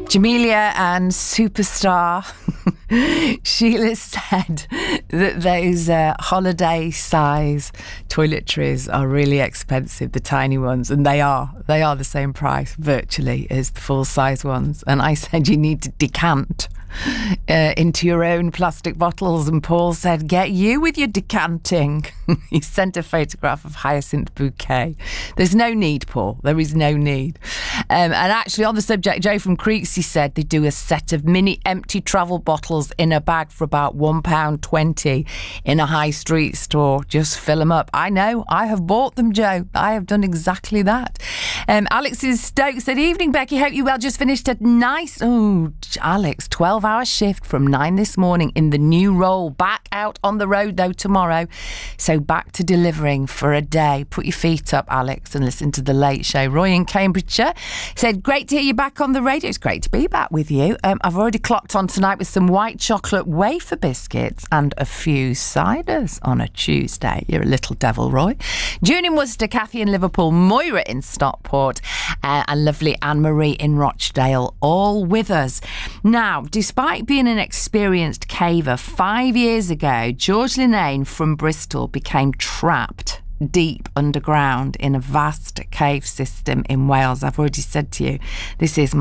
Jamelia and superstar Sheila said that those holiday size toiletries are really expensive, the tiny ones, and they are the same price virtually as the full size ones. And I said you need to decant into your own plastic bottles, and Paul said, get you with your decanting. He sent a photograph of hyacinth bouquet. There's no need, Paul, there is no need. And actually on the subject, Joe from Creeksy said they do a set of mini empty travel bottles in a bag for about £1.20 in a high street store. Just fill them up. I know, I have bought them, Joe. I have done exactly that. Alex is Stoke said, evening Becky, hope you well, just finished a nice, Alex, 12-hour shift from 9 this morning in the new role. Back out on the road though tomorrow, so back to delivering for a day. Put your feet up, Alex, and listen to the Late Show. Roy in Cambridgeshire said, great to hear you back on the radio. It's great to be back with you. I've already clocked on tonight with some white chocolate wafer biscuits and a few ciders on a Tuesday. You're a little devil, Roy. June in Worcester, Kathy in Liverpool, Moira in Stockport, and lovely Anne-Marie in Rochdale, all with us. Now, despite being an experienced caver, 5 years ago, George Linnane from Bristol became trapped deep underground in a vast cave system in Wales. I've already said to you, this is